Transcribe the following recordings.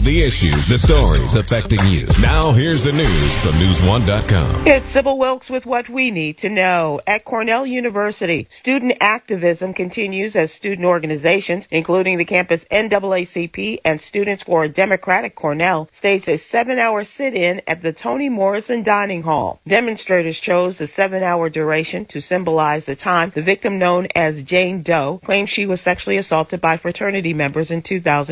the issues, the stories affecting you. Now here's the news from News1.com. It's Sybil Wilkes with what we need to know. At Cornell University, student activism continues as student organizations, including the campus NAACP and Students for a Democratic Cornell, staged a 7-hour sit-in at the Toni Morrison Dining Hall. Demonstrators chose the 7-hour duration to symbolize the time the victim, known as Jane Doe, claimed she was sexually assaulted by fraternity members in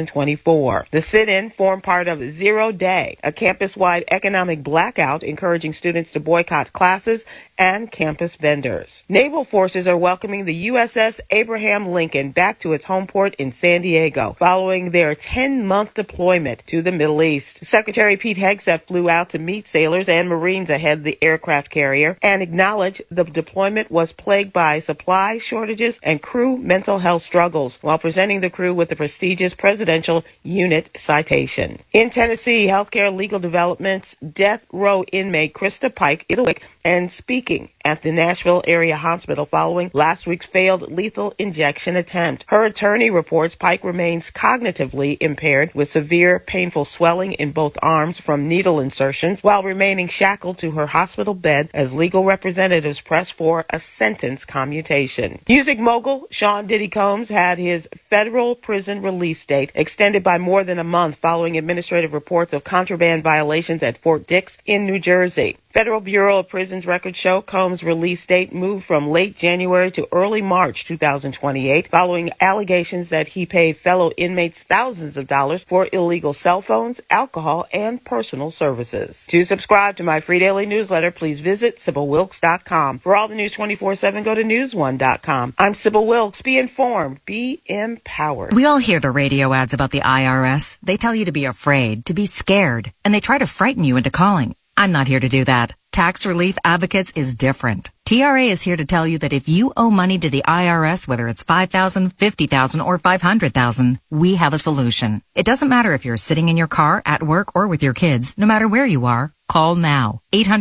2024. The sit-in formed part of Zero Day, a campus-wide economic blackout encouraging students to boycott classes and campus vendors. Naval forces are welcoming the USS Abraham Lincoln back to its home port in San Diego following their 10-month deployment to the Middle East. Secretary Pete Hegseth flew out to meet sailors and Marines ahead of the aircraft carrier and acknowledged the deployment was plagued by supply shortages and crew mental health struggles while presenting the crew with the prestigious Presidential Unit Citation. In Tennessee, healthcare legal developments, death row inmate Krista Pike is awake and speaking at the Nashville area hospital following last week's failed lethal injection attempt. Her attorney reports Pike remains cognitively impaired with severe painful swelling in both arms from needle insertions while remaining shackled to her hospital bed as legal representatives press for a sentence commutation. Music mogul Sean Diddy Combs had his federal prison release date extended by more than a month following administrative reports of contraband violations at Fort Dix in New Jersey. Federal Bureau of Prisons records show Combs' release date moved from late January to early March 2028 following allegations that he paid fellow inmates thousands of dollars for illegal cell phones, alcohol, and personal services. To subscribe to my free daily newsletter, please visit SybilWilkes.com. For all the news 24/7, go to News1.com. I'm Sybil Wilkes. Be informed. Be empowered. We all hear the radio ads about the IRS. They tell you to be afraid, to be scared, and they try to frighten you into calling. I'm not here to do that. Tax Relief Advocates is different. TRA is here to tell you that if you owe money to the IRS, whether it's $5,000, $50,000, or $500,000, we have a solution. It doesn't matter if you're sitting in your car, at work, or with your kids. No matter where you are, call now.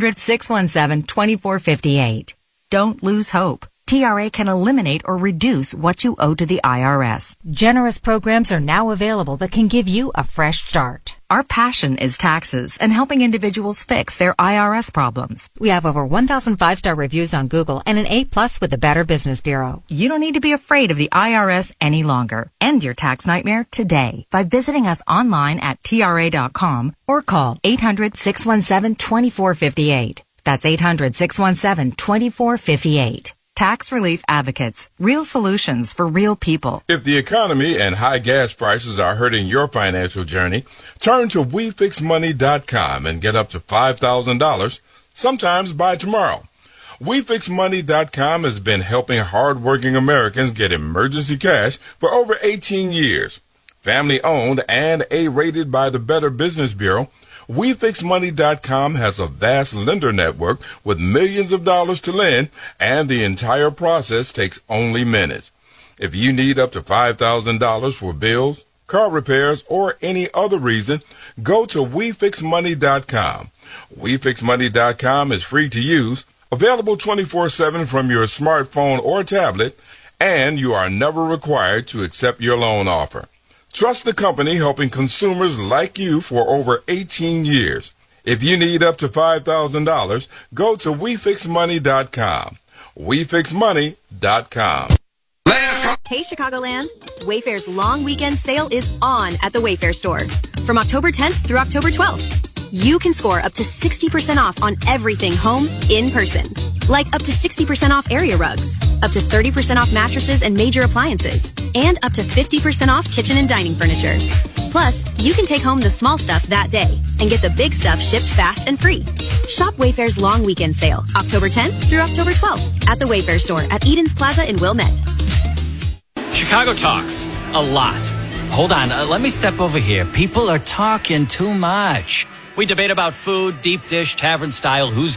800-617-2458. Don't lose hope. TRA can eliminate or reduce what you owe to the IRS. Generous programs are now available that can give you a fresh start. Our passion is taxes and helping individuals fix their IRS problems. We have over 1,000 5-star reviews on Google and an A+ with the Better Business Bureau. You don't need to be afraid of the IRS any longer. End your tax nightmare today by visiting us online at TRA.com or call 800-617-2458. That's 800-617-2458. Tax Relief Advocates. Real solutions for real people. If the economy and high gas prices are hurting your financial journey, turn to WeFixMoney.com and get up to $5,000, sometimes by tomorrow. WeFixMoney.com has been helping hardworking Americans get emergency cash for over 18 years. Family owned and A-rated by the Better Business Bureau, WeFixMoney.com has a vast lender network with millions of dollars to lend, and the entire process takes only minutes. If you need up to $5,000 for bills, car repairs, or any other reason, go to WeFixMoney.com. WeFixMoney.com is free to use, available 24/7 from your smartphone or tablet, and you are never required to accept your loan offer. Trust the company helping consumers like you for over 18 years. If you need up to $5,000, go to WeFixMoney.com. WeFixMoney.com. Hey, Chicagoland. Wayfair's long weekend sale is on at the Wayfair store. From October 10th through October 12th. You can score up to 60% off on everything home in person. Like up to 60% off area rugs, up to 30% off mattresses and major appliances, and up to 50% off kitchen and dining furniture. Plus, you can take home the small stuff that day and get the big stuff shipped fast and free. Shop Wayfair's long weekend sale, October 10th through October 12th at the Wayfair store at Edens Plaza in Wilmette. Chicago talks a lot. Hold on, let me step over here. People are talking too much. We debate about food, deep dish, tavern style, who's